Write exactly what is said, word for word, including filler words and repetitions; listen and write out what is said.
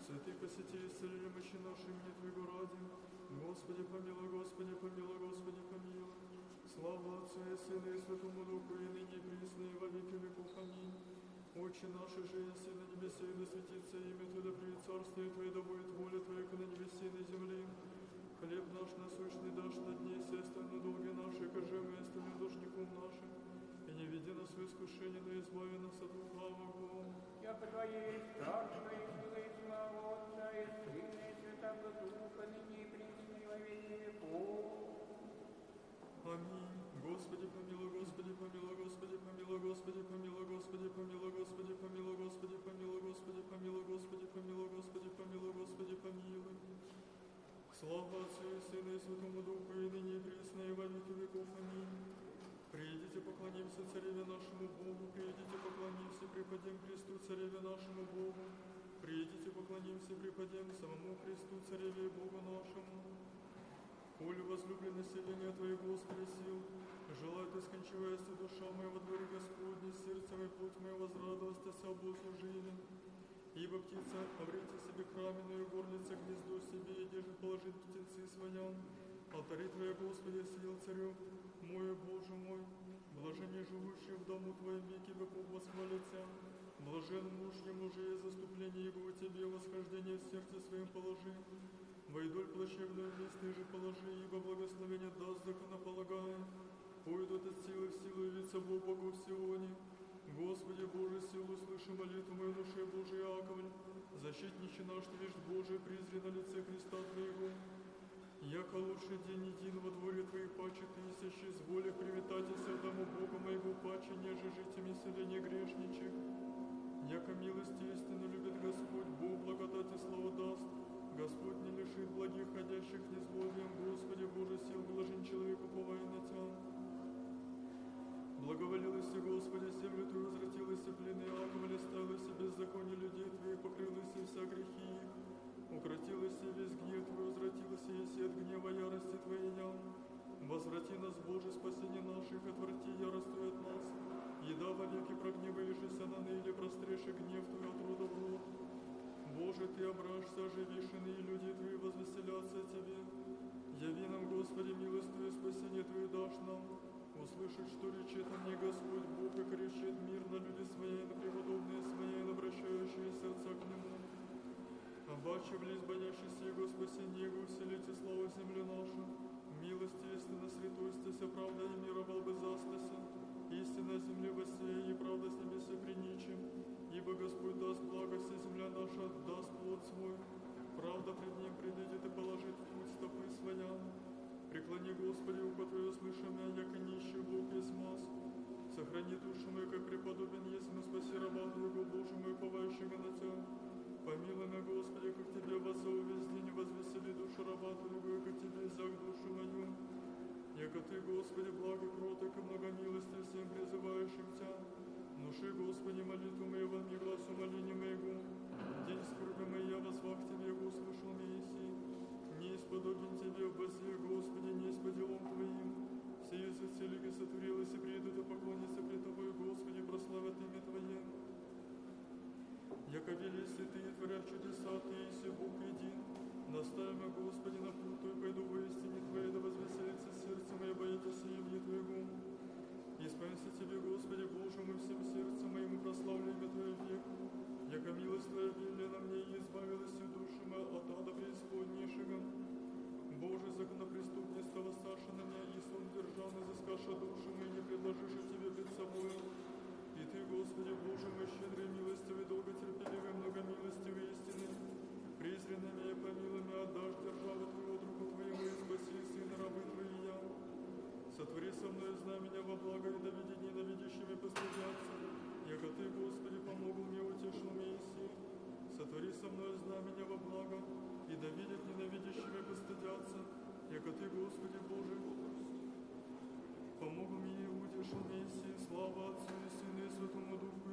Святый посети и исцели немощи наши имени Твоего ради. Господи, помилуй, Господи, помилуй, Господи, помилуй. Слава Отцу и Сыну и Святому Духу, и ныне и присно, и во веки веков. Аминь. Отче наш, же еси на небесе, и да светится имя Твое, да придет царствие Твое, да будет воля Твоя, как на небесе и на земле. Хлеб наш насущный дашь на дне, и остальные долги наши, каже мы остальным должником нашим. И не веди нас в искушение, но избави нас от лукавого. Яко Твоей царство и сила и слава Отца и Сына и Святого Духа, ныне и присно, и во веки веков. Аминь. Господи, помилуй, Господи, помилуй, Господи, помилуй, Господи, помилуй, Господи, помилуй, Господи, помилуй, Господи, помилуй, Господи, помилуй, Господи, помилуй, Господи, помилуй, Господи, помилуй. Слава Отцу и Сыну и Святому Духу, и ныне и присно, и во веки веков. Аминь. Придите, поклонимся Цареве нашему Богу, придите, поклонимся, преподем Христу, Цареве нашему Богу. Придите, поклонимся, преподем самому Христу, Цареве и Богу нашему. Коли возлюблено население Твое, Господи, сил, желаю Ты, скончиваясь душа моя во дворе Господне, сердце мое, плоть моя возрадоваться ся богослужили. Ибо птица обрете себе храменную, горлица гнездо себе, и держит положить птенцы своя. Алтари Твоя, Господи, сидел Царю, мой Боже мой, блаженне живущие в дому Твоем веки веков восхвалятся. Блажен муж ему же и заступление его у Тебе, восхождение в сердце своем положи. Войдоль плачевную место и же положи, ибо благословение даст законополагая. Пойдут от силы в силу явиться Бог Богу в Сионе. Господи Боже, силу слыши молитву мою, душе Божий Яковль. Защитниче наш Ты вещь Божий, призри на лице Христа Твоего. Яко лучший день един во дворе Твоих паче тысячи, с воли приветатися в дому Бога моего паче, неже житями селения грешничек. Яко милости истину любит Господь, Бог благодати славу даст. Господь не лишит благих, ходящих незлобием. Господи Боже, сил блажен человек, уповая на Тя. Благоволилась, Господи, землю Твою возвратилась, плены Яковля, ставилась беззаконие людей Твоих, покрылась вся грехи их. Укротилась весь гнев Твой, возвратилась еси от гнева ярости Твоей я. Возврати нас, Боже, спасение наших, отврати ярость Твою от нас. Еда вовеки прогневаешься на ныне, простреши гнев Твой от рода в род. Боже, Ты обрашься, оживишь, иные люди Твои возвеселятся Тебе. Яви нам, Господи, милость Твою, спасение Твое дашь нам. Услышать, что речет о мне Господь Бог, и кричит мир на люди Свои, на преподобные Свои, на обращающиеся Отца к Нему. Обаче влез боящийся Его спасение Его, вселите славу землю нашу. Милости истина святостися, правда и мира волбы застася. Истина земле воссея, и правда с небесе приничим. Ибо Господь даст благость, и земля наша даст плод свой. Правда пред Ним придет и положит в путь стопы своя. Преклони, Господи, ухо Твое слышимое, яко нищий Бог есть маз. Сохрани душу мою, как преподобен есть, но спаси раба Твоего, Боже мой, уповающего на Тя. Помилуй меня, Господи, как Тебе воззову весь день, возвесели душу раба Твоего, и как Тебе взял душу мою. Яко Ты, Господи, благо кроток и многомилости всем призывающим Тя. Внуши, Господи, молитву мою, во мне глаз умоления моего. День скорби моей я возвах Тебе, Его услышал Мессии. Не исподобен Тебе в базе, Господи, не по делам Твоим. Все языцы лиги сотворились и придут и поклонятся пред Тобой, Господи, прославят имя Твое. Яко вели святые, творят чудеса, Ты еси Бог един. Наставим, Господи, на путь Твой, пойду во истине Твоей, да возвеселится сердце мое, боитесь имени Твоего. Исполнится Тебе, Господи, Боже мой, всем сердцем моему прославлю имя Твое веку. Яко милость Твоя велена мне, и избавилась душа моя от ада преисподнейшего. Боже, законопреступница воссташа на меня, и сон державный заскаша душу мою, не предложишь Тебе пред собой. И Ты, Господи, Боже мой, щедрый, милостивый, долготерпеливый, многомилостивый, истинный. Презренный меня, помилуй меня, отдашь державу Твою от руку Твоему, и спаси сына рабы Твои я. Сотвори со мной знамения во благо, и да видеть ненавидящими постыдятся. Яко Ты, Господи, помогл мне, утешил Мессии. Сотвори со мной знамения во благо, и да видеть ненавидящими постыдятся. Яко Ты, Господи, Боже, помогл мне, утешил Мессии. Слава Отцу и Сыну и Святому Духу,